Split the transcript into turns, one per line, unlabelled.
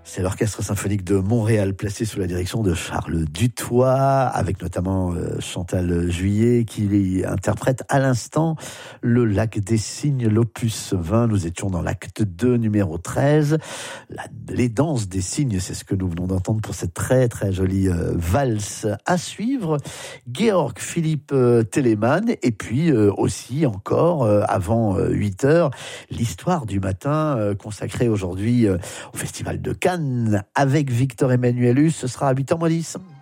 C'est l'Orchestre symphonique de Montréal, placé sous la direction de Charles Dutoit, avec notamment Chantal Juillet, qui interprète à l'instant le Lac des Cygnes, l'opus 20. Nous étions dans l'acte 2, numéro 13. Les danses des cygnes, c'est ce que nous venons d'entendre pour cette très très jolie valse. À suivre, Georg Philipp Telemann, et puis aussi encore, avant 8 heures, l'histoire du matin consacrée aujourd'hui au Festival de Cannes avec Victor Emmanuelus. Ce sera à 8h10.